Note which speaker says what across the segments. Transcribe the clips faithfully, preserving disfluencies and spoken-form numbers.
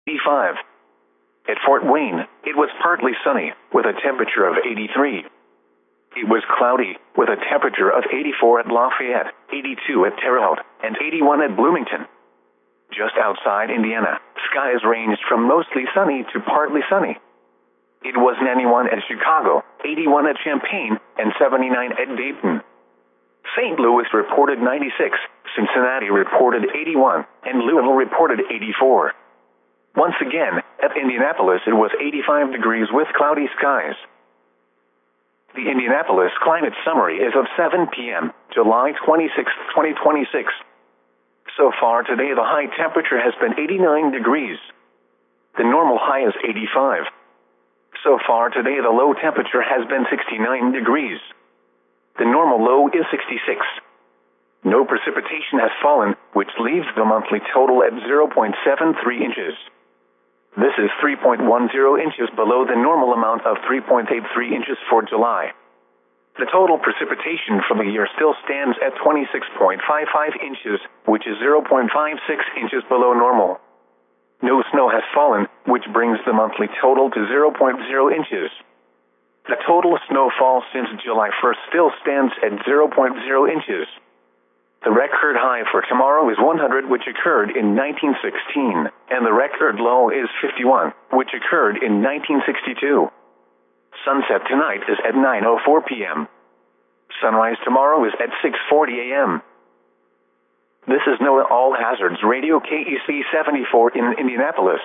Speaker 1: eighty-five. At Fort Wayne, it was partly sunny, with a temperature of eighty-three. It was cloudy, with a temperature of eighty-four at Lafayette, eighty-two at Terre Haute, and eighty-one at Bloomington. Just outside Indiana, skies ranged from mostly sunny to partly sunny. It was ninety-one at Chicago, eighty-one at Champaign, and seventy-nine at Dayton. Saint Louis reported ninety-six, Cincinnati reported eighty-one, and Louisville reported eighty-four. Once again, at Indianapolis it was eighty-five degrees with cloudy skies. The Indianapolis Climate Summary is of seven p m, July twenty-sixth, twenty twenty-six. So far today the high temperature has been eighty-nine degrees. The normal high is eighty-five. So far today the low temperature has been sixty-nine degrees. The normal low is sixty-six. No precipitation has fallen, which leaves the monthly total at zero point seven three inches. This is three point one zero inches below the normal amount of three point eight three inches for July. The total precipitation for the year still stands at twenty-six point five five inches, which is zero point five six inches below normal. No snow has fallen, which brings the monthly total to zero point zero inches. The total snowfall since July first still stands at zero point zero inches. The record high for tomorrow is one hundred, which occurred in nineteen sixteen, and the record low is fifty-one, which occurred in nineteen sixty-two. Sunset tonight is at nine oh four p m Sunrise tomorrow is at six forty a m This is NOAA All Hazards Radio K E C seventy-four in Indianapolis.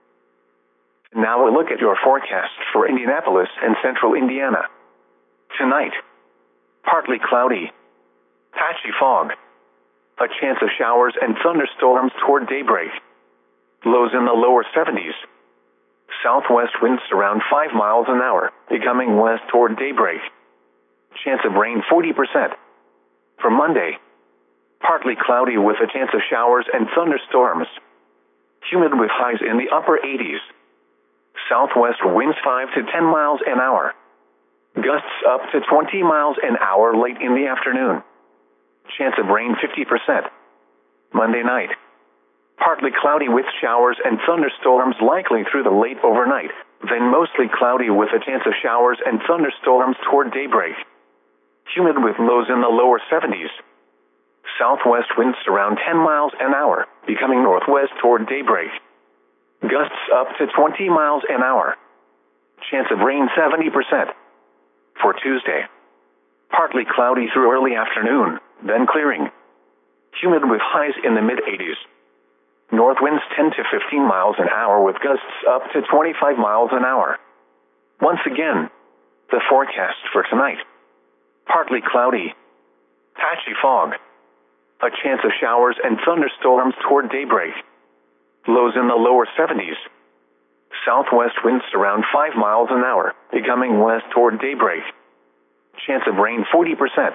Speaker 1: Now a look at your forecast for Indianapolis and central Indiana. Tonight, partly cloudy, patchy fog, a chance of showers and thunderstorms toward daybreak. Lows in the lower seventies. Southwest winds around five miles an hour, becoming west toward daybreak. Chance of rain forty percent. For Monday, partly cloudy with a chance of showers and thunderstorms. Humid with highs in the upper eighties. Southwest winds five to ten miles an hour. Gusts up to twenty miles an hour late in the afternoon. Chance of rain fifty percent. Monday night, partly cloudy with showers and thunderstorms likely through the late overnight, then mostly cloudy with a chance of showers and thunderstorms toward daybreak. Humid with lows in the lower seventies. Southwest winds around ten miles an hour, becoming northwest toward daybreak. Gusts up to twenty miles an hour. Chance of rain seventy percent. For Tuesday, partly cloudy through early afternoon, then clearing. Humid with highs in the mid-eighties. North winds ten to fifteen miles an hour with gusts up to twenty-five miles an hour. Once again, the forecast for tonight. Partly cloudy, patchy fog, a chance of showers and thunderstorms toward daybreak. Lows in the lower seventies. Southwest winds around five miles an hour, becoming west toward daybreak. Chance of rain forty percent.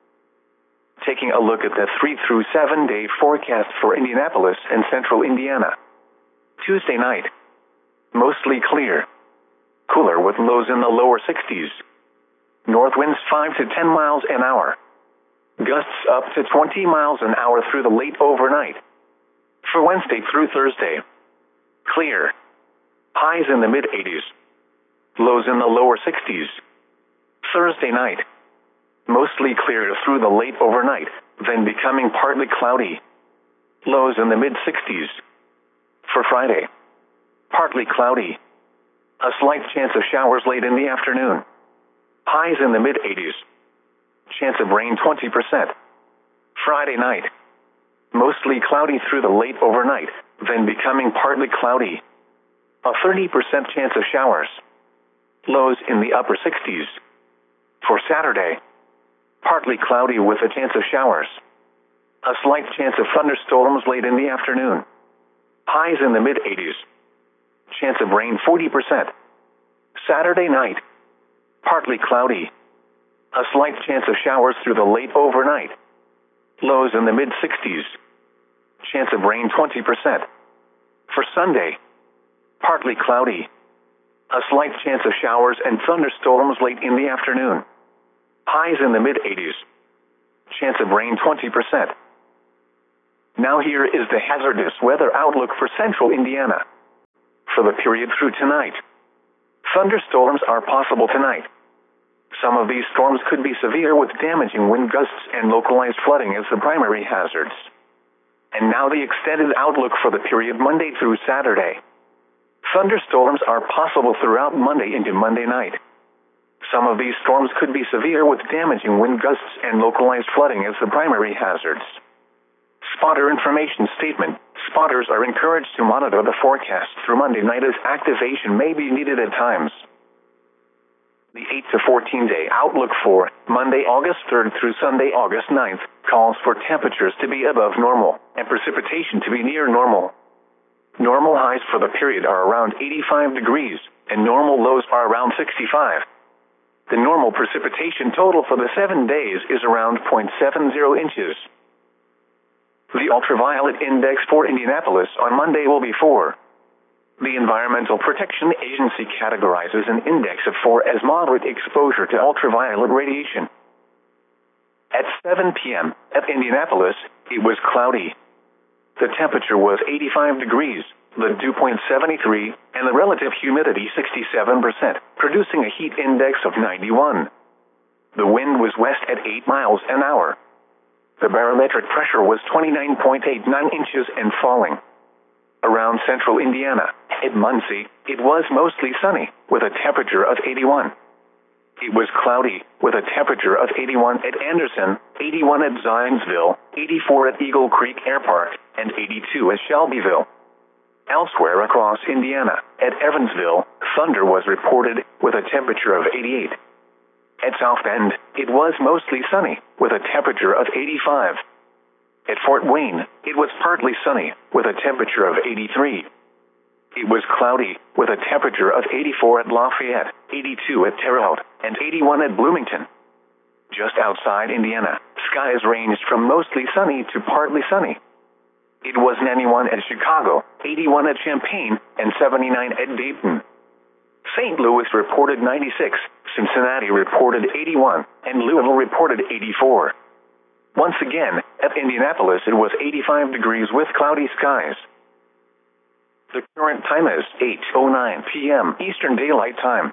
Speaker 1: Taking a look at the three through seven day forecast for Indianapolis and central Indiana. Tuesday night, mostly clear. Cooler with lows in the lower sixties. North winds five to ten miles an hour. Gusts up to twenty miles an hour through the late overnight. For Wednesday through Thursday, clear. Highs in the mid-eighties. Lows in the lower sixties. Thursday night, mostly clear through the late overnight, then becoming partly cloudy. Lows in the mid-sixties. For Friday, partly cloudy. A slight chance of showers late in the afternoon. Highs in the mid-eighties. Chance of rain twenty percent. Friday night, mostly cloudy through the late overnight, then becoming partly cloudy. A thirty percent chance of showers. Lows in the upper sixties. For Saturday, partly cloudy with a chance of showers. A slight chance of thunderstorms late in the afternoon. Highs in the mid-eighties. Chance of rain forty percent. Saturday night, partly cloudy. A slight chance of showers through the late overnight. Lows in the mid-sixties. Chance of rain twenty percent. For Sunday, partly cloudy. A slight chance of showers and thunderstorms late in the afternoon. Highs in the mid-eighties. Chance of rain twenty percent. Now here is the hazardous weather outlook for central Indiana. for the period through tonight. Thunderstorms are possible tonight. Some of these storms could be severe with damaging wind gusts and localized flooding as the primary hazards. And now the extended outlook for the period Monday through Saturday. Thunderstorms are possible throughout Monday into Monday night. Some of these storms could be severe with damaging wind gusts and localized flooding as the primary hazards. Spotter information statement. Spotters are encouraged to monitor the forecast through Monday night as activation may be needed at times. The eight to fourteen day outlook for Monday, August third through Sunday, August ninth, calls for temperatures to be above normal and precipitation to be near normal. Normal highs for the period are around eighty-five degrees, and normal lows are around sixty-five. The normal precipitation total for the seven days is around zero point seven zero inches. The ultraviolet index for Indianapolis on Monday will be four. The Environmental Protection Agency categorizes an index of four as moderate exposure to ultraviolet radiation. At seven p m at Indianapolis, it was cloudy. The temperature was eighty-five degrees, the dew point seventy-three, and the relative humidity sixty-seven percent, producing a heat index of ninety-one. The wind was west at eight miles an hour. The barometric pressure was twenty-nine point eight nine inches and falling. Around central Indiana, at Muncie, it was mostly sunny, with a temperature of eighty-one. It was cloudy, with a temperature of eighty-one at Anderson, eighty-one at Zionsville, eighty-four at Eagle Creek Air Park, and eighty-two at Shelbyville. Elsewhere across Indiana, at Evansville, thunder was reported, with a temperature of eighty-eight. At South Bend, it was mostly sunny, with a temperature of eighty-five. At Fort Wayne, it was partly sunny, with a temperature of eighty-three. It was cloudy, with a temperature of eighty-four at Lafayette, eighty-two at Terre Haute, and eighty-one at Bloomington. Just outside Indiana, skies ranged from mostly sunny to partly sunny. It was ninety-one at Chicago, eighty-one at Champaign, and seventy-nine at Dayton. Saint Louis reported ninety-six, Cincinnati reported eighty-one, and Louisville reported eighty-four. Once again, at Indianapolis it was eighty-five degrees with cloudy skies. The current time is eight oh nine p m Eastern Daylight Time.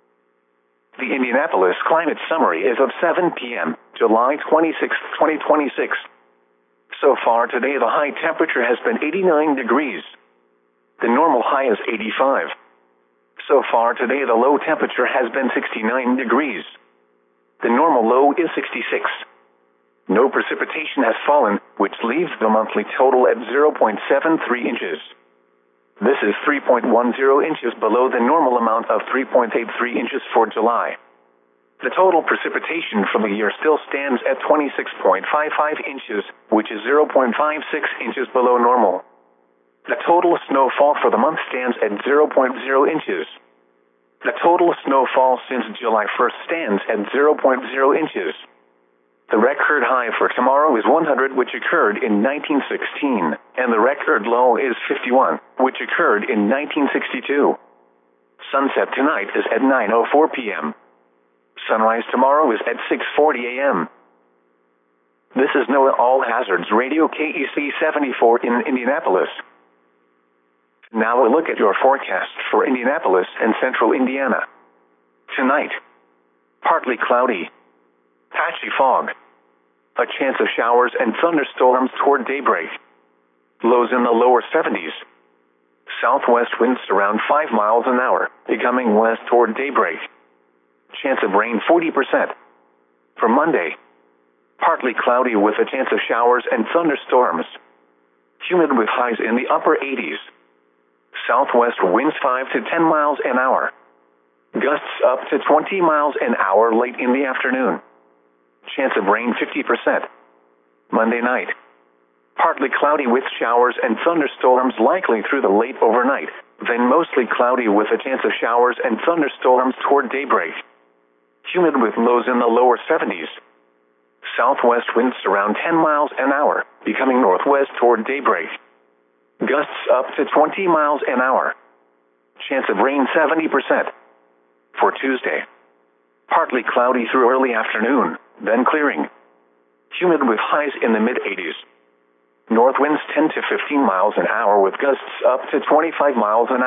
Speaker 1: The Indianapolis Climate Summary is of seven p m July twenty-sixth, twenty twenty-six. So far today the high temperature has been eighty-nine degrees. The normal high is eighty-five. So far today the low temperature has been sixty-nine degrees. The normal low is sixty-six. No precipitation has fallen, which leaves the monthly total at zero point seven three inches. This is three point one zero inches below the normal amount of three point eight three inches for July. The total precipitation for the year still stands at twenty-six point five five inches, which is zero point five six inches below normal. The total snowfall for the month stands at zero point zero inches. The total snowfall since July first stands at zero point zero inches. The record high for tomorrow is one hundred, which occurred in nineteen sixteen, and the record low is fifty-one, which occurred in nineteen sixty-two. Sunset tonight is at nine oh four p m Sunrise tomorrow is at six forty a m This is NOAA All Hazards Radio K E C seventy-four in Indianapolis. Now a look at your forecast for Indianapolis and central Indiana. Tonight, partly cloudy. Patchy fog. A chance of showers and thunderstorms toward daybreak. Lows in the lower seventies. Southwest winds around five miles an hour, becoming west toward daybreak. Chance of rain forty percent. For Monday, partly cloudy with a chance of showers and thunderstorms. Humid with highs in the upper eighties. Southwest winds five to ten miles an hour. Gusts up to twenty miles an hour late in the afternoon. Chance of rain fifty percent. Monday night, partly cloudy with showers and thunderstorms likely through the late overnight, then mostly cloudy with a chance of showers and thunderstorms toward daybreak. Humid with lows in the lower seventies. Southwest winds around ten miles an hour, becoming northwest toward daybreak. Gusts up to twenty miles an hour. Chance of rain seventy percent. For Tuesday, partly cloudy through early afternoon, then clearing. Humid with highs in the mid-eighties. North winds ten to fifteen miles an hour with gusts up to twenty-five miles an hour.